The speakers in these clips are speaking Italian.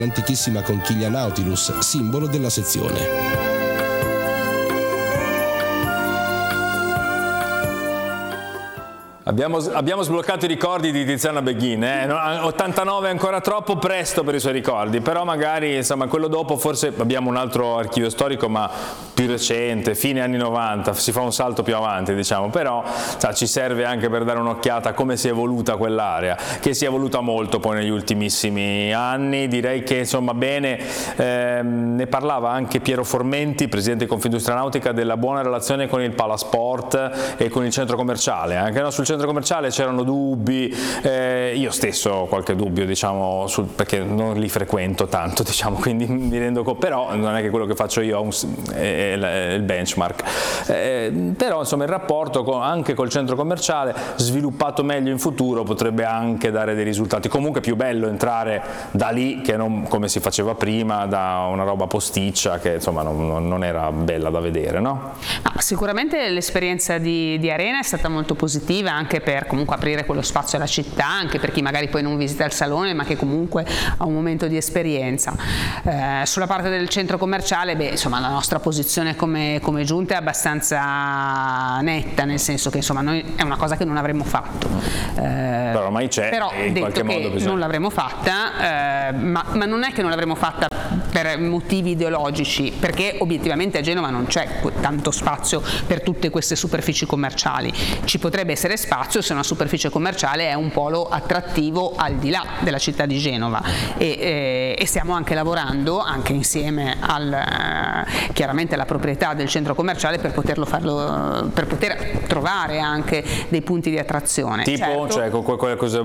l'antichissima conchiglia Nautilus, simbolo della sezione. Abbiamo sbloccato i ricordi di Tiziana Beghin, 89 è ancora troppo presto per i suoi ricordi, però magari insomma quello dopo forse abbiamo un altro archivio storico ma più recente, fine anni 90, si fa un salto più avanti diciamo, però ci serve anche per dare un'occhiata a come si è evoluta quell'area, che si è evoluta molto poi negli ultimissimi anni, direi che insomma bene, ne parlava anche Piero Formenti, presidente di Confindustria Nautica, della buona relazione con il Palasport e con il centro commerciale, anche sul centro commerciale c'erano dubbi, io stesso ho qualche dubbio diciamo perché non li frequento tanto diciamo, quindi mi rendo conto, però non è che quello che faccio io è il benchmark, però insomma il rapporto anche col centro commerciale sviluppato meglio in futuro potrebbe anche dare dei risultati, comunque è più bello entrare da lì che non come si faceva prima da una roba posticcia che insomma non era bella da vedere, no? No, sicuramente l'esperienza di Arena è stata molto positiva anche per comunque aprire quello spazio alla città, anche per chi magari poi non visita il salone ma che comunque ha un momento di esperienza. Sulla parte del centro commerciale, insomma la nostra posizione come giunta è abbastanza netta, nel senso che insomma noi è una cosa che non avremmo fatto. Però ormai c'è, però in qualche modo bisogna... non l'avremmo fatta, ma non è che non l'avremmo fatta per motivi ideologici, perché obiettivamente a Genova non c'è tanto spazio per tutte queste superfici commerciali, ci potrebbe essere spazio se una superficie commerciale è un polo attrattivo al di là della città di Genova e stiamo anche lavorando anche insieme chiaramente alla proprietà del centro commerciale per poterlo farlo, per poter trovare anche dei punti di attrazione. Tipo, certo, cioè quella cosa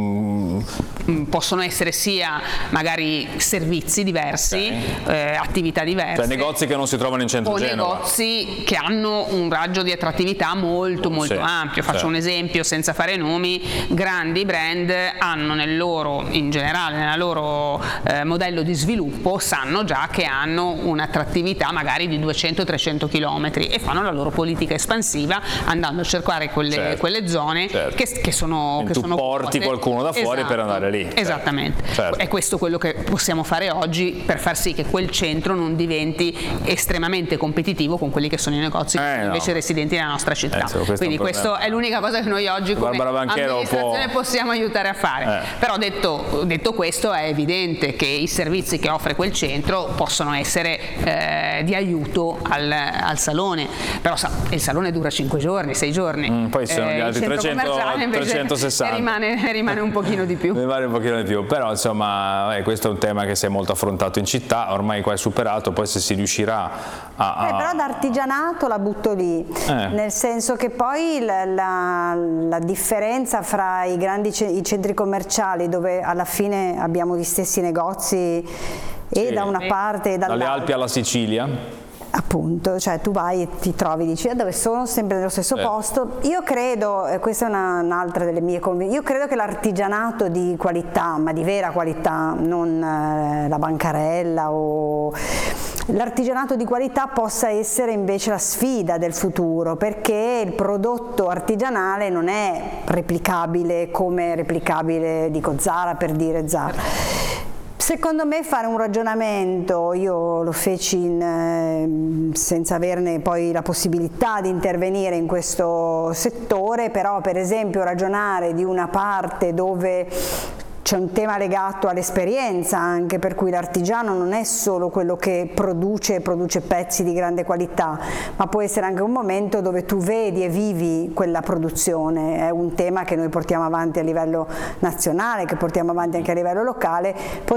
possono essere sia magari servizi diversi, attività diverse, cioè negozi che non si trovano in centro o Genova, negozi che hanno un raggio di attrattività molto ampio. Faccio un esempio senza fare nomi: grandi brand hanno in generale nel loro modello di sviluppo, sanno già che hanno un'attrattività magari di 200-300 km e fanno la loro politica espansiva andando a cercare quelle zone che sono porti qualcuno da fuori per andare lì. Esattamente. Certo. È questo quello che possiamo fare oggi per far sì che quel centro non diventi estremamente competitivo con quelli che sono i negozi invece residenti nella nostra città. Quindi questo è l'unica cosa che noi oggi come amministrazione possiamo aiutare a fare. Però detto questo è evidente che i servizi che offre quel centro possono essere di aiuto al salone, però il salone dura 5 giorni, 6 giorni. Poi sono gli altri 360. Rimane un pochino di più. Rimane un pochino di più, però insomma questo è un tema che si è molto affrontato in città, ormai qua è superato, poi se si riuscirà però d'artigianato la butto lì, nel senso che poi la differenza fra i centri commerciali dove alla fine abbiamo gli stessi negozi da una parte e dall'altra, dalle Alpi alla Sicilia. Appunto, cioè tu vai e ti trovi, dici dove sono, sempre nello stesso posto. Io credo, questa è un'altra delle mie convinzioni, io credo che l'artigianato di qualità, ma di vera qualità, non la bancarella o... L'artigianato di qualità possa essere invece la sfida del futuro, perché il prodotto artigianale non è replicabile come replicabile, dico Zara per dire Zara. Secondo me fare un ragionamento, io lo feci senza averne poi la possibilità di intervenire in questo settore, però per esempio ragionare di una parte dove c'è un tema legato all'esperienza anche, per cui l'artigiano non è solo quello che produce pezzi di grande qualità, ma può essere anche un momento dove tu vedi e vivi quella produzione. È un tema che noi portiamo avanti a livello nazionale, che portiamo avanti anche a livello locale.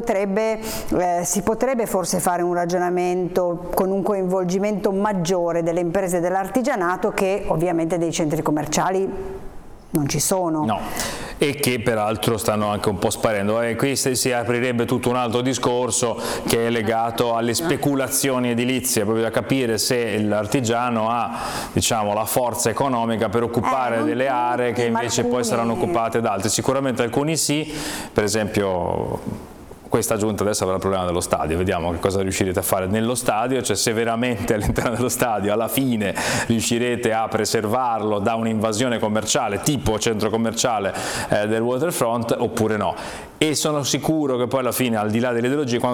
Si potrebbe forse fare un ragionamento con un coinvolgimento maggiore delle imprese dell'artigianato, che ovviamente dei centri commerciali non ci sono. No. E che peraltro stanno anche un po' sparendo. Qui si aprirebbe tutto un altro discorso che è legato alle speculazioni edilizie, proprio da capire se l'artigiano ha, diciamo, la forza economica per occupare delle aree che invece poi saranno occupate da altri. Sicuramente alcuni sì, per esempio questa giunta adesso avrà il problema dello stadio, vediamo che cosa riuscirete a fare nello stadio, cioè se veramente all'interno dello stadio alla fine riuscirete a preservarlo da un'invasione commerciale tipo centro commerciale del waterfront oppure no. E sono sicuro che poi alla fine, al di là delle ideologie, quando